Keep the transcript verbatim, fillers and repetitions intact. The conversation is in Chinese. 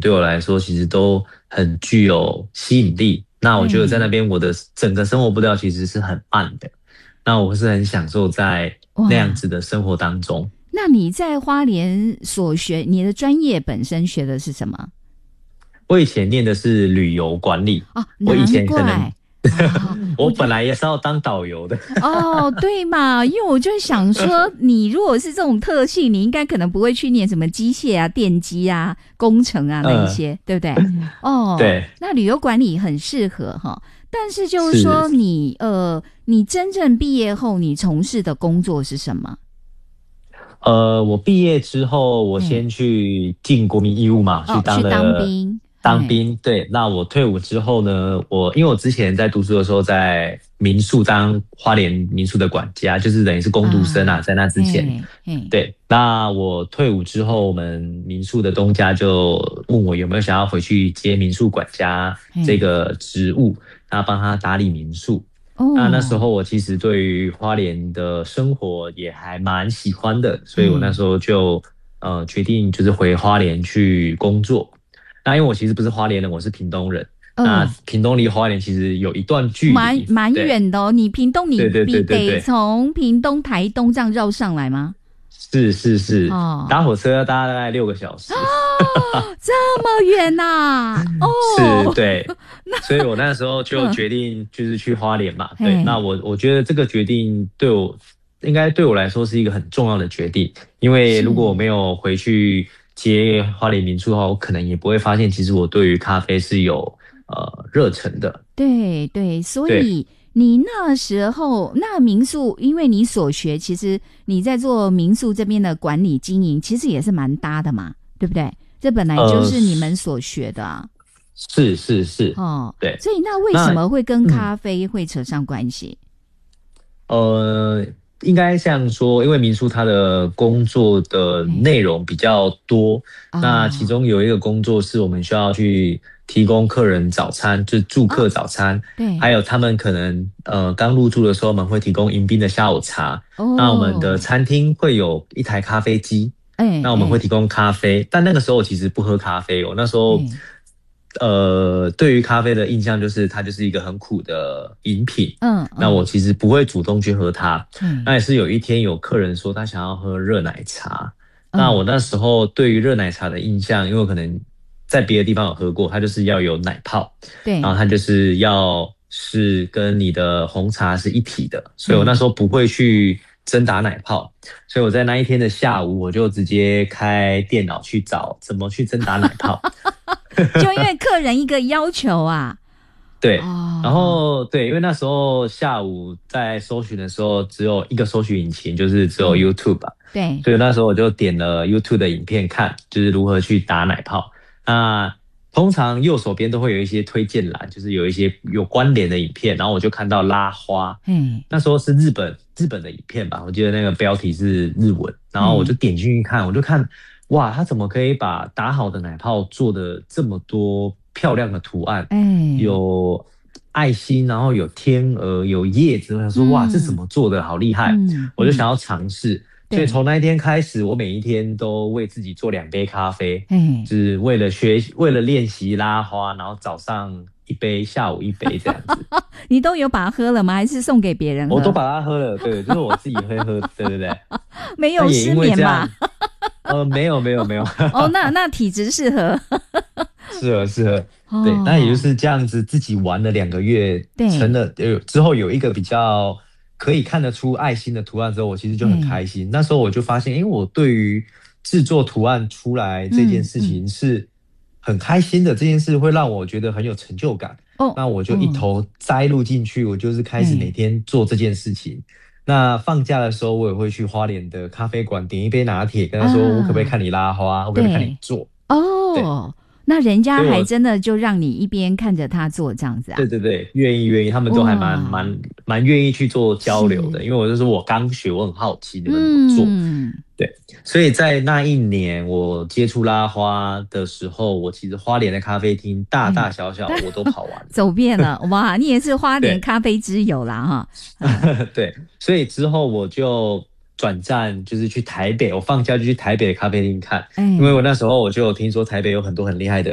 对我来说其实都很具有吸引力。那我觉得在那边我的整个生活步调其实是很慢的，那我是很享受在那样子的生活当中。 那你在花莲所学，你的专业本身学的是什么？ 我以前念的是旅游管理。 哦， 我以前可能难怪哦、 我本来也是要当导游的。 哦，对嘛，因为我就想说，你如果是这种特性，你应该可能不会去念什么机械啊、电机啊、工程啊那一些，嗯、对不对？哦， 对， 那旅游管理很适合哈。但是就是说你，你呃，你真正毕业后，你从事的工作是什么？ 呃，我毕业之后，我先去尽国民义务嘛， 嗯、 去当了、 哦、去当兵。 当兵。对，那我退伍之后呢，我因为我之前在读书的时候在民宿当花莲民宿的管家，就是等于是工读生啊，啊在那之前。对，那我退伍之后，我们民宿的东家就问我有没有想要回去接民宿管家这个职务，那帮他打理民宿。Oh. 那那时候我其实对于花莲的生活也还蛮喜欢的，所以我那时候就、嗯、呃决定就是回花莲去工作。那因为我其实不是花莲人，我是屏东人。Oh. 那屏东离花莲其实有一段距离， 蛮蛮远的哦。你屏东你对对对对对得从屏东台东这样绕上来吗？ 是是是，哦、搭火车要搭大概六个小时。 哦，这么远呐、啊！哦， 是，对，所以我那时候就决定就是去花莲嘛。对，那我我觉得这个决定对我应该对我来说是一个很重要的决定，因为如果我没有回去接花莲民宿的话，我可能也不会发现其实我对于咖啡是有呃热忱的。 对对，所以你那时候那民宿，因为你所学，其实你在做民宿这边的管理经营，其实也是蛮搭的嘛，对不对？这本来就是你们所学的啊。呃、 是是是， 哦， 对。 所以那为什么会跟咖啡会扯上关系？ 嗯、呃，应该像说，因为民宿它的工作的内容比较多，嗯、那其中有一个工作是我们需要去提供客人早餐，就是住客早餐，哦、对，还有他们可能呃刚入住的时候，我们会提供迎宾的下午茶。哦，那我们的餐厅会有一台咖啡机。欸、那我们会提供咖啡，欸、但那个时候我其实不喝咖啡哦。那时候，欸、呃，对于咖啡的印象就是它就是一个很苦的饮品。嗯，那我其实不会主动去喝它。嗯，那也是有一天有客人说他想要喝热奶茶。嗯、那我那时候对于热奶茶的印象，因为我可能在别的地方有喝过，它就是要有奶泡。对，然后它就是要是跟你的红茶是一体的，所以我那时候不会去蒸打奶泡，所以我在那一天的下午，我就直接开电脑去找怎么去蒸打奶泡。 就因为客人一个要求啊。 对，哦、然后对，因为那时候下午在搜寻的时候，只有一个搜寻引擎，就是只有 YouTube 吧。对，所以那时候我就点了 YouTube 的影片看，就是如何去打奶泡。那通常右手边都会有一些推荐栏，就是有一些有关联的影片，然后我就看到拉花。嗯，那时候是日本日本的影片吧，我记得那个标题是日文，然后我就点进去看，我就看，哇，他怎么可以把打好的奶泡做的这么多漂亮的图案？嗯，有爱心，然后有天鹅，有叶子，我想说，哇，这怎么做的好厉害？嗯，我就想要尝试。所以从那一天开始，我每一天都为自己做两杯咖啡，嗯，就是为了学，为了练习拉花，然后早上一杯，下午一杯这样子。 你都有把它喝了吗？还是送给别人喝？ 我都把它喝了，对，就是我自己会喝，对对对。 没有失眠吧？ 呃，没有没有没有。 哦，那那体质适合。 适合适合，哦、对，那也就是这样子，自己玩了两个月，成了有之后有一个比较可以看得出爱心的图案之后，我其实就很开心。那时候我就发现，因为我对于制作图案出来这件事情是很开心的，嗯嗯、这件事会让我觉得很有成就感。哦，那我就一头栽入进去，我就是开始每天做这件事情。嗯、那放假的时候，我也会去花莲的咖啡馆点一杯拿铁，跟他说：“我可不可以看你拉花？啊、我可不可以看你做？” 哦。那人家还真的就让你一边看着他做这样子啊？ 对对对，愿意愿意，他们都还蛮蛮蛮愿意去做交流的，因为我就说我刚学，我很好奇你们怎么做。嗯，对，所以在那一年我接触拉花的时候，我其实花莲的咖啡厅大大小小我都跑完了， 走遍了。哇，你也是花莲咖啡之友啦哈。对，所以之后我就转战就是去台北，我放假就去台北的咖啡厅看，嗯、因为我那时候我就有听说台北有很多很厉害的